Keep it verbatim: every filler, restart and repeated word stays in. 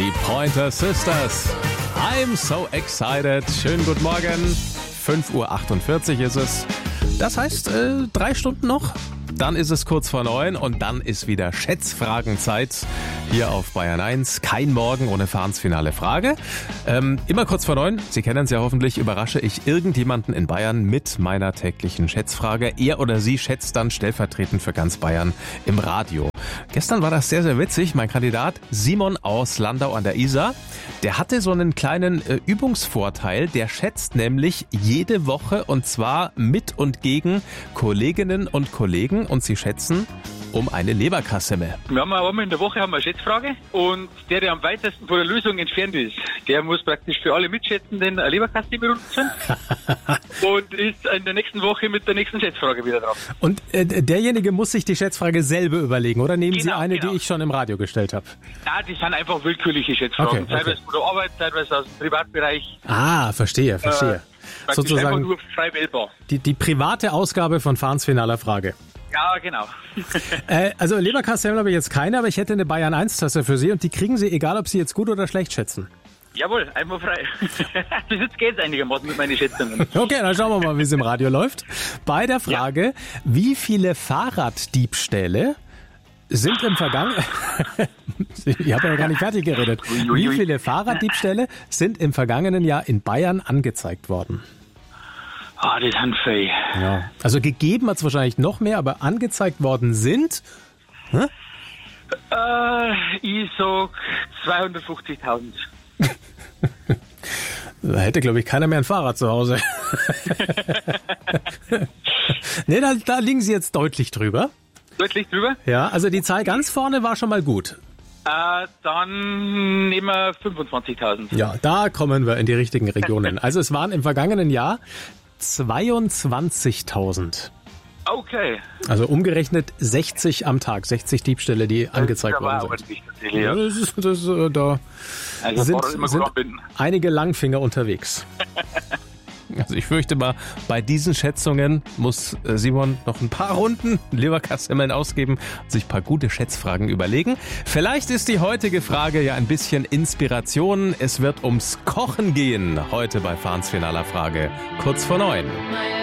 Die Pointer Sisters. I'm so excited. Schönen guten Morgen. fünf Uhr achtundvierzig ist es. Das heißt, äh, drei Stunden noch. Dann ist es kurz vor neun und dann ist wieder Schätzfragenzeit hier auf Bayern eins. Kein Morgen ohne Fahnsfinale Frage. Ähm, immer kurz vor neun, Sie kennen es ja hoffentlich, überrasche ich irgendjemanden in Bayern mit meiner täglichen Schätzfrage. Er oder sie schätzt dann stellvertretend für ganz Bayern im Radio. Gestern war das sehr, sehr witzig. Mein Kandidat Simon aus Landau an der Isar, der hatte so einen kleinen äh, Übungsvorteil. Der schätzt nämlich jede Woche und zwar mit und gegen Kolleginnen und Kollegen und sie schätzen um eine Leberkassemmel. Wir haben einmal in der Woche haben wir eine Schätzfrage und der, der am weitesten von der Lösung entfernt ist, der muss praktisch für alle Mitschätzenden eine Leberkassemmel runterziehen und ist in der nächsten Woche mit der nächsten Schätzfrage wieder drauf. Und äh, derjenige muss sich die Schätzfrage selber überlegen, oder nehmen genau, Sie eine, genau. die ich schon im Radio gestellt habe? Nein, die sind einfach willkürliche Schätzfragen. Okay, okay. Teilweise von der Arbeit, teilweise aus dem Privatbereich. Ah, verstehe, verstehe. Äh, Sozusagen einfach nur frei wählbar. Die, die private Ausgabe von Fahns finaler Frage. Ja, genau. äh, also Leberkassemmel habe ich jetzt keine, aber ich hätte eine Bayern eins Tasse für Sie und die kriegen Sie, egal ob Sie jetzt gut oder schlecht schätzen. Jawohl, einfach frei. Bis jetzt geht es einigermaßen mit meinen Schätzungen. Okay, dann schauen wir mal, wie es im Radio läuft. Bei der Frage, ja. Wie viele Fahrraddiebstähle sind im Vergangenen... ich habe ja gar nicht fertig geredet. Wie viele Fahrraddiebstähle sind im vergangenen Jahr in Bayern angezeigt worden? Ah, das sind viele. Ja, also gegeben hat es wahrscheinlich noch mehr, aber angezeigt worden sind... Hä? Äh, ich sag zweihundertfünfzigtausend. Da hätte, glaube ich, keiner mehr ein Fahrrad zu Hause. Nee, da, da liegen Sie jetzt deutlich drüber. Deutlich drüber? Ja, also die Zahl ganz vorne war schon mal gut. Äh, dann nehmen wir fünfundzwanzigtausend. Ja, da kommen wir in die richtigen Regionen. Also es waren im vergangenen Jahr zweiundzwanzigtausend. Okay. Also umgerechnet sechzig am Tag, sechzig Diebstähle, die das angezeigt worden sind. Ja, das ist, das, äh, da also sind, immer sind gut einige Langfinger unterwegs. Also ich fürchte mal, bei diesen Schätzungen muss Simon noch ein paar Runden Leberkassemmeln ausgeben und sich ein paar gute Schätzfragen überlegen. Vielleicht ist die heutige Frage ja ein bisschen Inspiration. Es wird ums Kochen gehen, heute bei Fahns finaler Frage, kurz vor neun.